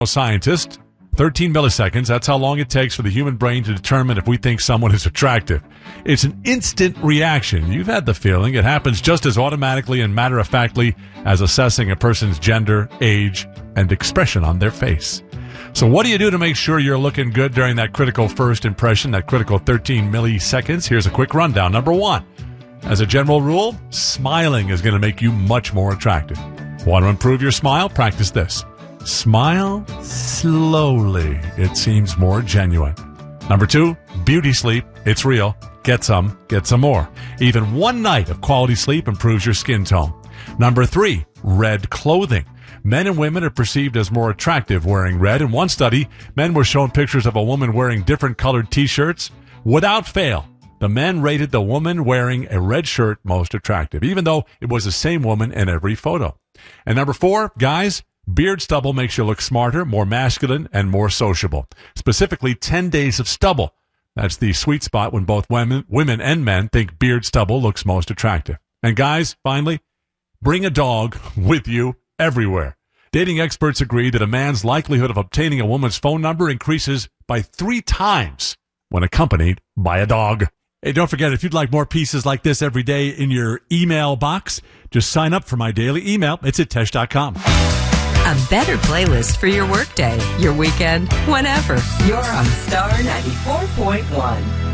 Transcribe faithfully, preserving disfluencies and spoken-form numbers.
scientist, thirteen milliseconds, that's how long it takes for the human brain to determine if we think someone is attractive. It's an instant reaction. You've had the feeling. It happens just as automatically and matter-of-factly as assessing a person's gender, age, and expression on their face. So what do you do to make sure you're looking good during that critical first impression, that critical thirteen milliseconds? Here's a quick rundown. Number one, as a general rule, smiling is going to make you much more attractive. Want to improve your smile? Practice this. Smile slowly. It seems more genuine. Number two, beauty sleep. It's real. Get some, get some more. Even one night of quality sleep improves your skin tone. Number three, red clothing. Men and women are perceived as more attractive wearing red. In one study, men were shown pictures of a woman wearing different colored t-shirts. Without fail, the men rated the woman wearing a red shirt most attractive, even though it was the same woman in every photo. And number four, guys, beard stubble makes you look smarter, more masculine, and more sociable. Specifically, ten days of stubble. That's the sweet spot when both women, women and men think beard stubble looks most attractive. And guys, finally, bring a dog with you everywhere. Dating experts agree that a man's likelihood of obtaining a woman's phone number increases by three times when accompanied by a dog. Hey, don't forget, if you'd like more pieces like this every day in your email box, just sign up for my daily email. It's at tesh dot com. A better playlist for your workday, your weekend, whenever. You're on Star ninety-four point one.